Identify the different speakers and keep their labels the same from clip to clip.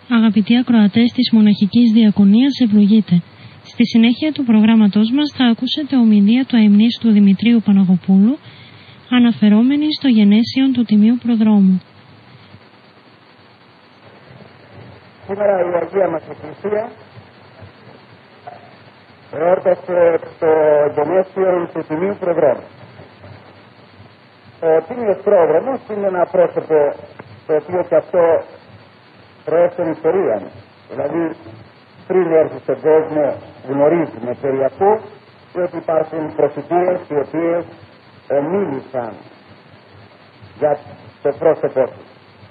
Speaker 1: Αγαπητοί ακροατές της Μοναχικής Διακονίας, ευλογείτε. Στη συνέχεια του προγράμματός μας θα ακούσετε ομιλία του αημνίστου Δημητρίου Παναγοπούλου, αναφερόμενη στο γενέσιον του Τιμίου Προδρόμου.
Speaker 2: Σήμερα η Αγία μας Εκκλησία εόρτασε το γενέσιον του Τιμίου Προδρόμου. Ο Τίμιος Πρόδρομος είναι ένα πρόσωπο το οποίο και αυτό προέρχεται στην ιστορία. Δηλαδή πριν έρθει στον κόσμο γνωρίζουμε περί αυτού και ότι υπάρχουν προφητείες οι οποίες ομίλησαν για το πρόσωπό του.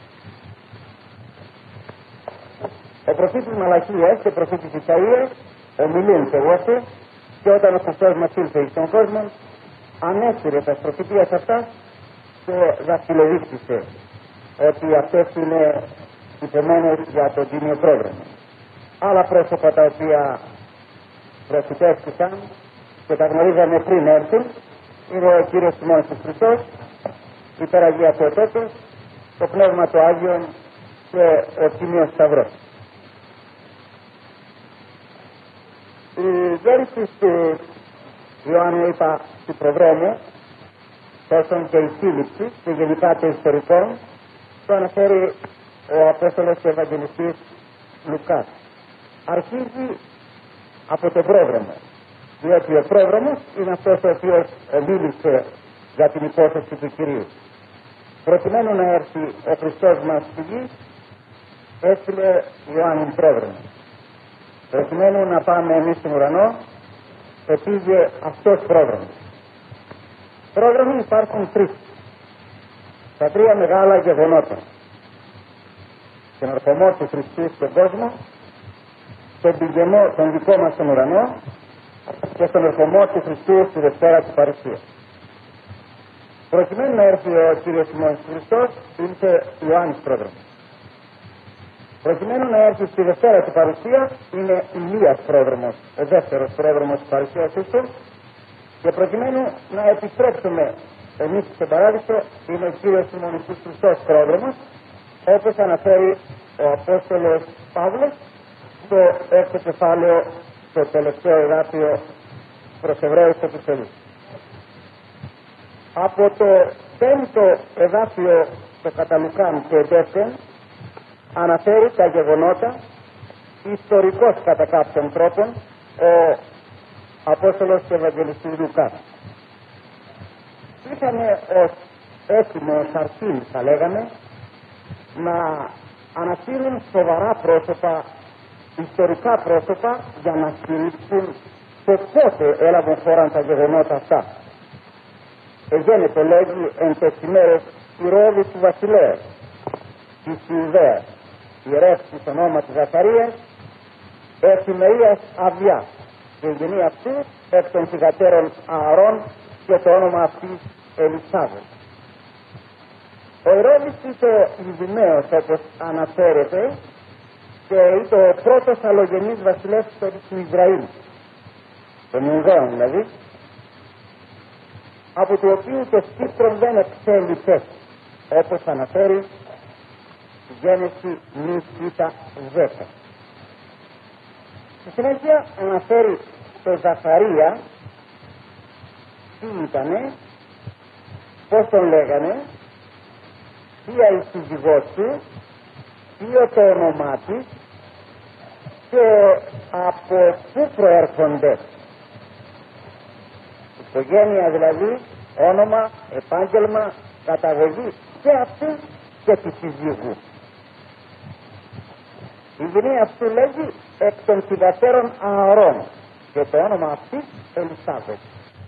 Speaker 2: Ο προφήτης Μαλαχίας και ο προφήτης Ισαΐας ομιλούν σε γόστο και όταν ο Χριστός μας ήλθε στον κόσμο ανέφερε τα προφητείας αυτά και δαχτυλοδείχτησε ότι αυτές είναι υπομένες για τον Τίμιο Πρόδρομο. Άλλα πρόσωπα τα οποία προφητεύτηκαν και τα γνωρίζαμε πριν έρθουν είναι ο Κύριος Μόνος Χριστός, η Υπεραγία Θεοτόκος, το Πνεύμα του Άγιον και ο Τίμιος Σταυρός. Η γέρηση του Ιωάννου είπα του Προδρόμου, τόσο και η σύλληψη και γενικά των ιστορικών, το αναφέρει ο Απόστολος και Ευαγγελιστής Λουκάς. Αρχίζει από τον Πρόδρομο, διότι ο Πρόδρομος είναι αυτός ο οποίος ομίλησε για την υπόθεση του Κυρίου. Προκειμένου να έρθει ο Χριστός μας στη γη, έστειλε Ιωάννην Πρόδρομο. Προκειμένου να πάμε εμείς στον ουρανό, πήγε αυτός Πρόδρομος. Πρόδρομοι υπάρχουν τρεις. Τα τρία μεγάλα γεγονότα. Τον ερχομό του Χριστού στον κόσμο, τον πηγεμό τον δικό μας στον ουρανό και στον ερχομό του Χριστού στη Δευτέρα της Παρουσίας. Προκειμένου να έρθει ο Κύριος Μόνος Χριστός, ήρθε Ιωάννης Πρόδρομος. Προκειμένου να έρθει στη Δευτέρα της Παρουσίας, είναι Ηλίας Πρόδρομος, ο δεύτερος Πρόδρομος της Παρουσίας του. Και προκειμένου να επιστρέψουμε εμείς στον Παράδεισο, είναι ο Κύριος Μόνος Χριστός Πρόδρομος, όπως αναφέρει ο Απόστολος Παύλος στο 6ο κεφάλαιο, στο τελευταίο εδάφιο προς Εβραίους επιστολής. Από το 5ο εδάφιο στο κατά Λουκάν και εντεύθεν αναφέρει τα γεγονότα ιστορικός κατά κάποιον τρόπον ο Απόστολος και Ευαγγελιστής Λουκάς. Είχαμε ως έτοιμο αρχήν, θα λέγαμε, να αναφέρουν σοβαρά πρόσωπα, ιστορικά πρόσωπα, για να στηρίξουν σε πότε έλαβαν χώρα τα γεγονότα αυτά. Εγένετο λέγει εν τες ημέρες η Ρώδη του Βασιλέως της Ιουδαίας, ιερεύς της ονόματι Ζαχαρίας, εφημερίας Αβιά, και η γενή αυτού εκ των θυγατέρων Ααρών και το όνομα αυτής Ελισάβετ. Ο Ηρώδης ήταν Ιδουμαίος, όπως αναφέρεται, και ήταν ο πρώτος αλλογενής βασιλεύς του Ισραήλ, των Ιουδαίων δηλαδή, από το οποίο το Κύπρον δεν εξέλιξε, όπως αναφέρει η Γένεση μη Κ' 10. Στη συνέχεια αναφέρει το Ζαχαρία, τι ήτανε, πώς τον λέγανε, ποια η σύζυγός του, ποιο το όνομά της και από πού προέρχονται. Οικογένεια δηλαδή, όνομα, επάγγελμα, καταγωγή και αυτού και τη συζύγου. Η γενή αυτού λέγει εκ των θυγατέρων Ααρών και το όνομα αυτής Ελισάβετ.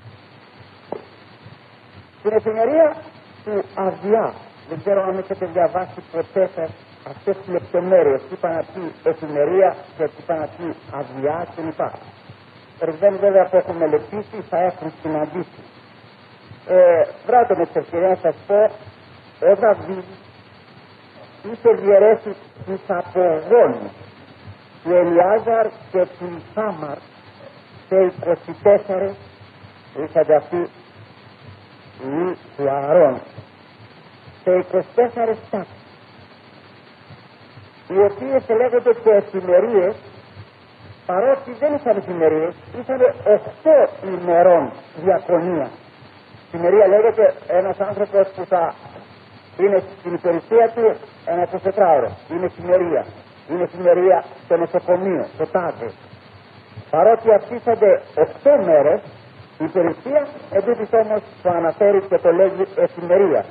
Speaker 2: Στην εφημερία του Αβιά, δεν ξέρω αν έχετε διαβάσει ποτέ σας αυτές τις λεπτομέρειες, τι είπαν αυτή εφημερία και τι είπαν αυτή Αβιά κλπ. Ορισμένοι βέβαια που έχουν μελετήσει θα έχουν συναντήσει. Βράτω με τις ευκαιρίες να σας πω, ο Δαβίδ είχε διαιρέσει τους απογόνους του Ελιάζαρ και του Ισάμαρ σε 24, είχατε αυτοί ή του Ααρών, σε 24 τάξεις. οι οποίες λέγονται και εφημερίες, παρότι δεν είχαν εφημερίες, είχαν 8 ημερών διακονία. Εφημερία λέγεται ένας άνθρωπος που θα είναι στην υπηρεσία του ένα 24ωρο. Είναι εφημερία. Είναι εφημερία στο νοσοκομείο, στο τάδε. Παρότι αφήσανται 8 μέρες η υπηρεσία, εντούτοις όμως το αναφέρει και το λέγει εφημερία.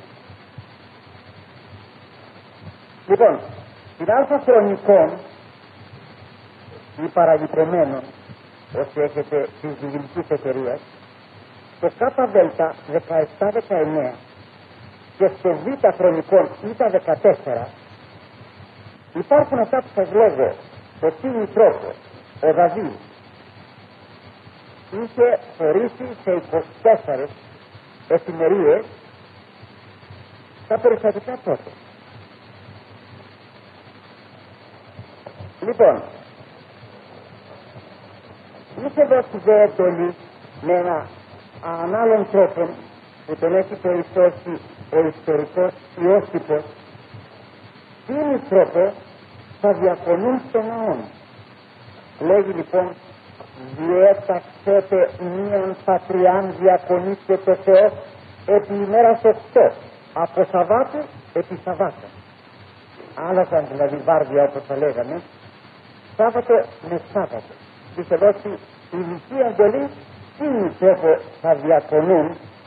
Speaker 2: Λοιπόν, στην Α Χρονικών ή παραλυτρωμένων, όσοι έχετε της βιβλικής εταιρείας, στο ΚΔ 17-19 και στο Β Χρονικών Ήτα 14 υπάρχουν αυτά που σας λέγω. Ο Τίμη Τρόπος, ο Δαβίδ, είχε χωρίσει σε 24 εφημερίες τα περιστατικά τότε. Λοιπόν, είχε δώσει δε εντολή με ένα ανάλογο τρόπο που τον έχει περιστώσει ο ιστορικός Ιώσυπος, τι τρόπο θα διακονούν στον ναό. Λέγει λοιπόν, διέταξετε μίαν πατριάν διακονήστε το Θεό επί ημέρας 8, από Σαββάτου επί Σαββάτου. Άλλαζαν δηλαδή βάρδια, όπως θα λέγαμε, Σάββατο με Σάββατο. Είχε δώσει ειδική εντολή τι τρόπο θα διακονούν